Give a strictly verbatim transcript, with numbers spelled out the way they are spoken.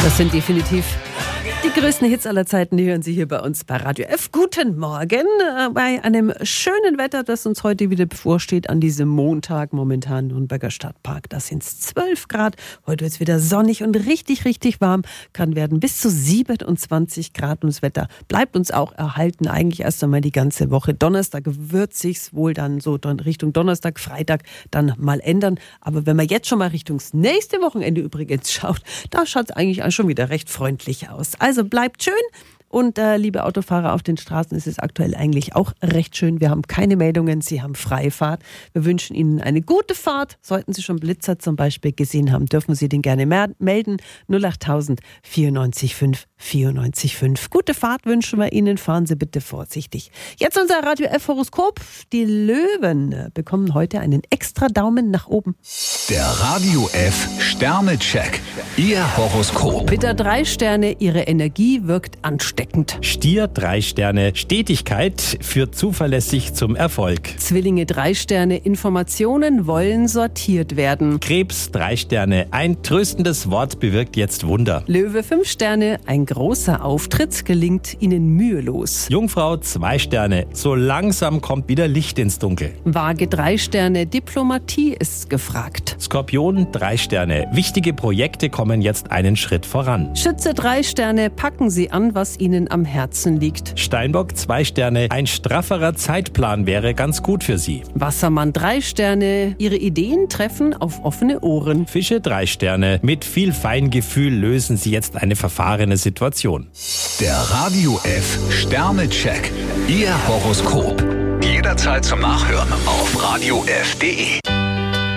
Das sind definitiv die größten Hits aller Zeiten, die hören Sie hier bei uns bei Radio F. Guten Morgen äh, bei einem schönen Wetter, das uns heute wieder bevorsteht an diesem Montag. Momentan Nürnberger Stadtpark, da sind es zwölf Grad. Heute wird es wieder sonnig und richtig, richtig warm. Kann werden bis zu siebenundzwanzig Grad und das Wetter bleibt uns auch erhalten. Eigentlich erst einmal die ganze Woche. Donnerstag wird sich's wohl dann so Richtung Donnerstag, Freitag dann mal ändern. Aber wenn man jetzt schon mal Richtung nächste Wochenende übrigens schaut, da schaut es eigentlich auch schon wieder recht freundlich aus. Also bleibt schön. Und äh, liebe Autofahrer auf den Straßen, ist es aktuell eigentlich auch recht schön. Wir haben keine Meldungen, Sie haben Freifahrt. Wir wünschen Ihnen eine gute Fahrt. Sollten Sie schon Blitzer zum Beispiel gesehen haben, dürfen Sie den gerne mer- melden. null acht tausend vierundneunzig fünf vierundneunzig fünf. Gute Fahrt wünschen wir Ihnen. Fahren Sie bitte vorsichtig. Jetzt unser Radio F Horoskop. Die Löwen bekommen heute einen extra Daumen nach oben. Der Radio F Sternecheck. Ihr Horoskop. Widder drei Sterne, Ihre Energie wirkt ansteckend. Stier drei Sterne, Stetigkeit führt zuverlässig zum Erfolg. Zwillinge drei Sterne, Informationen wollen sortiert werden. Krebs drei Sterne, ein tröstendes Wort bewirkt jetzt Wunder. Löwe fünf Sterne, ein großer Auftritt gelingt Ihnen mühelos. Jungfrau zwei Sterne, so langsam kommt wieder Licht ins Dunkel. Waage drei Sterne, Diplomatie ist gefragt. Skorpion drei Sterne, wichtige Projekte kommen jetzt einen Schritt voran. Schütze drei Sterne, packen Sie an, was Ihnen am Herzen liegt. Steinbock zwei Sterne, ein strafferer Zeitplan wäre ganz gut für Sie. Wassermann drei Sterne, Ihre Ideen treffen auf offene Ohren. Fische drei Sterne, mit viel Feingefühl lösen Sie jetzt eine verfahrene Situation. Der Radio F Sternecheck. Ihr Horoskop. Jederzeit zum Nachhören auf radio f punkt de.